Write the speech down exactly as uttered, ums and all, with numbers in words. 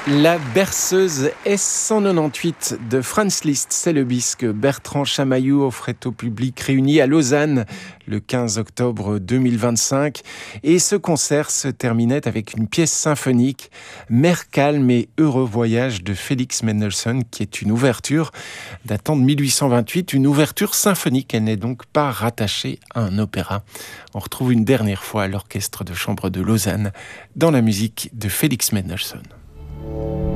La berceuse S cent quatre-vingt-dix-huit de Franz Liszt, c'est le bis que Bertrand Chamaillou offrait au public réuni à Lausanne le quinze octobre deux mille vingt-cinq. Et ce concert se terminait avec une pièce symphonique, Mer calme et heureux voyage de Félix Mendelssohn, qui est une ouverture datant de mille huit cent vingt-huit, une ouverture symphonique. Elle n'est donc pas rattachée à un opéra. On retrouve une dernière fois l'orchestre de chambre de Lausanne dans la musique de Félix Mendelssohn.